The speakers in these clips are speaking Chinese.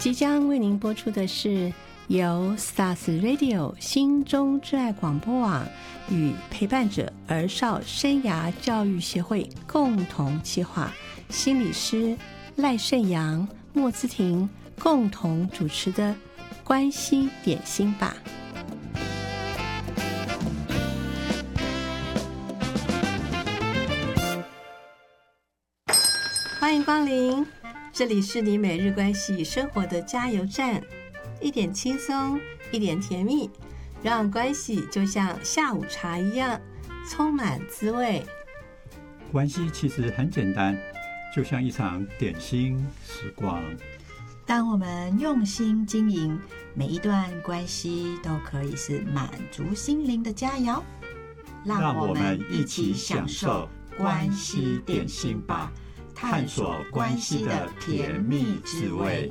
即将为您播出的是由 Stars Radio 心中之爱广播网与陪伴者儿少生涯教育协会共同企划，心理师赖胜阳、莫姿婷共同主持的关系点心吧。欢迎光临，这里是你每日关系与生活的加油站，一点轻松，一点甜蜜，让关系就像下午茶一样充满滋味。 关系其实很简单，就像一场点心时光。 当我们用心经营，每一段关系都可以是满足心灵的佳肴。 让我们一起享受关系点心吧，探索关系的甜蜜滋味。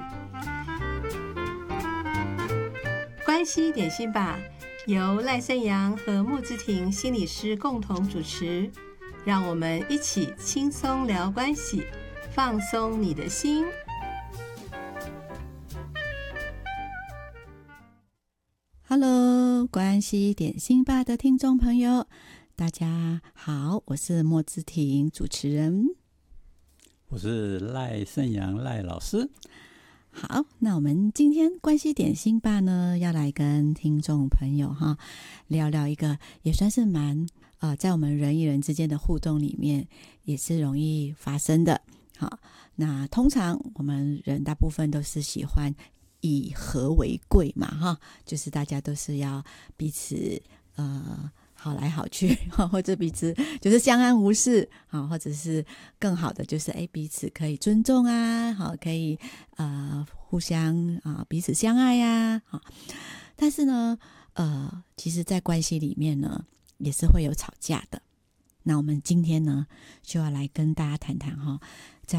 关系点心吧，由赖胜阳和莫姿婷心理师共同主持，让我们一起轻松聊关系，放松你的心。 Hello， 关系点心吧的听众朋友，大家好，我是莫姿婷主持人。 我是赖胜阳赖老师。 好，那我们今天关系点心吧呢，要来跟听众朋友聊聊一个也算是蛮在我们人与人之间的互动里面也是容易发生的。好，那通常我们人大部分都是喜欢以和为贵嘛，就是大家都是要彼此好来好去，或者彼此就是相安无事，或者是更好的就是彼此可以尊重啊，可以互相彼此相爱啊。但是呢其实在关系里面呢也是会有吵架的。那我们今天呢就要来跟大家谈谈在